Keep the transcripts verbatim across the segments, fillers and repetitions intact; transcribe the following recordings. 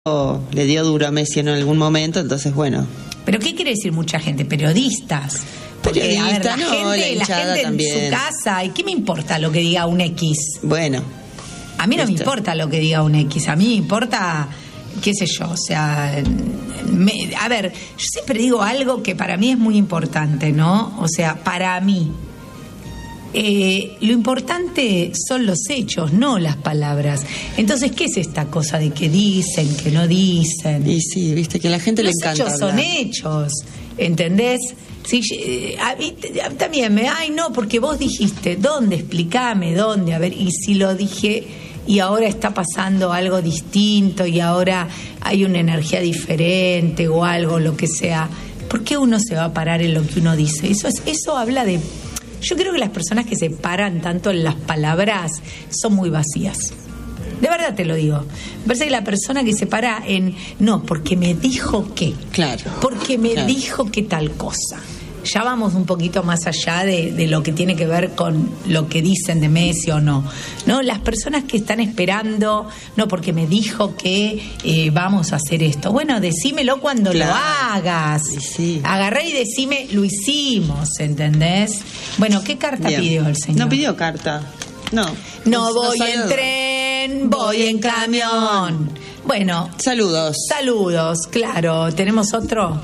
le dio duro a Messi en algún momento, entonces bueno. ¿Pero qué quiere decir mucha gente? Periodistas. Porque, Periodista, a ver, la no, gente, la la hinchada gente también. en su casa, ¿y qué me importa lo que diga un X? Bueno. A mí no Esto. me importa lo que diga un X, a mí me importa, qué sé yo, o sea, me, a ver, yo siempre digo algo que para mí es muy importante, ¿no? O sea, para mí, eh, lo importante son los hechos, no las palabras. Entonces, ¿qué es esta cosa de que dicen, que no dicen? Y sí, viste que a la gente Los le encanta hechos son hablar. hechos, ¿entendés? Sí, eh, a mí a mí también me, ay no, porque vos dijiste, ¿dónde? Explícame, ¿dónde? A ver, y si lo dije y ahora está pasando algo distinto y ahora hay una energía diferente o algo, lo que sea, ¿por qué uno se va a parar en lo que uno dice? Eso es, eso habla de... Yo creo que las personas que se paran tanto en las palabras son muy vacías. De verdad te lo digo. Me parece que la persona que se para en... No, porque me dijo que. Claro. Porque me Claro. dijo que tal cosa. Ya vamos un poquito más allá de, de lo que tiene que ver con lo que dicen de Messi o no. No, las personas que están esperando, no, porque me dijo que eh, vamos a hacer esto. Bueno, decímelo cuando Claro. lo hagas. Y sí. Agarré y decime, lo hicimos, ¿entendés? Bueno, ¿qué carta Bien. pidió el señor? No pidió carta. No. No voy salió. en tren, voy en camión. Bueno, Saludos. saludos, claro. ¿Tenemos otro?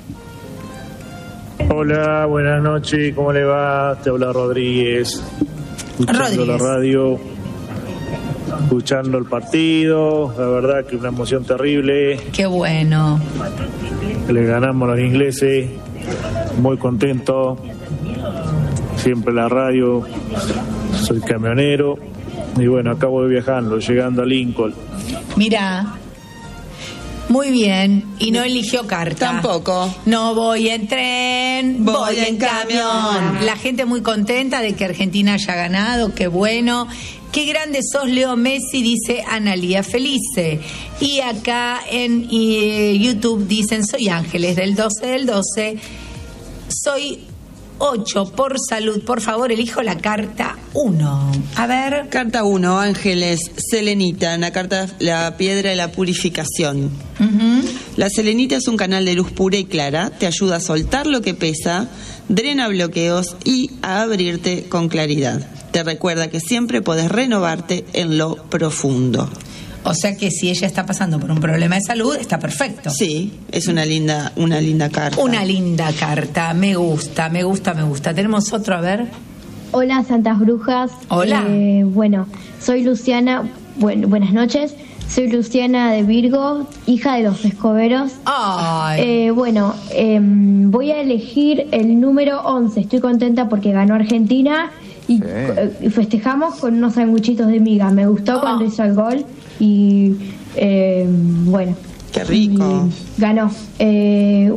Hola, buenas noches, ¿cómo le va? Te habla Rodríguez. Escuchando Rodríguez. la radio, escuchando el partido, la verdad que una emoción terrible. Qué bueno. Le ganamos a los ingleses, muy contento. Siempre la radio, soy camionero. Y bueno, acá voy viajando, llegando a Lincoln. Mira. Muy bien. Y no eligió carta. Tampoco. No voy en tren, voy, Voy en en camión. camión. La gente muy contenta de que Argentina haya ganado. Qué bueno. Qué grande sos, Leo Messi, dice Analía Felice. Y acá en eh, YouTube dicen, soy Ángeles del doce del doce. Soy ocho por salud. Por favor, elijo la carta uno. A ver. Carta uno, Ángeles, selenita, en la carta La piedra de la purificación. Ujú. La selenita es un canal de luz pura y clara, te ayuda a soltar lo que pesa, drena bloqueos y a abrirte con claridad. Te recuerda que siempre podés renovarte en lo profundo. O sea que si ella está pasando por un problema de salud, está perfecto. Sí, es una linda, una linda carta. Una linda carta, me gusta, me gusta, me gusta. Tenemos otro, a ver. Hola, Santas Brujas. Hola. Eh, bueno, soy Luciana. Buen- buenas noches. Soy Luciana de Virgo, hija de los Escoberos. Ay, Eh, bueno, em, voy a elegir el número once. Estoy contenta porque ganó Argentina y eh, festejamos con unos sanguchitos de miga. Me gustó Oh. cuando hizo el gol y eh, bueno. Qué rico. Y ganó. Eh,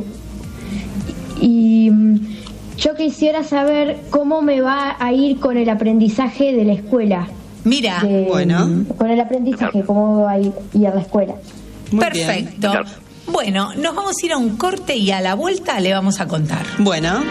y mm, yo quisiera saber cómo me va a ir con el aprendizaje de la escuela. mira, De- Bueno. Con el aprendizaje, cómo me va a ir, ir a la escuela. Muy perfecto. bien. Bueno, nos vamos a ir a un corte y a la vuelta le vamos a contar. bien. Bueno,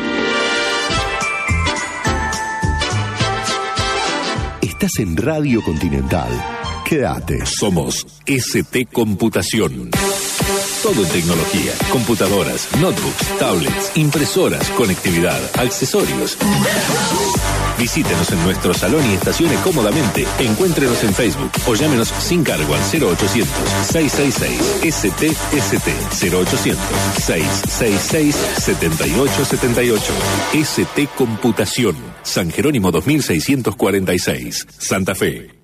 Estás en Radio Continental. Quédate. Somos S T Computación. Todo en tecnología, computadoras, notebooks, tablets, impresoras, conectividad, accesorios. Visítenos en nuestro salón y estacione cómodamente. Encuéntrenos en Facebook o llámenos sin cargo al cero ochocientos, seiscientos sesenta y seis S T S T cero ochocientos, seiscientos sesenta y seis, setenta y ocho setenta y ocho. S T Computación. San Jerónimo dos mil seiscientos cuarenta y seis. Santa Fe.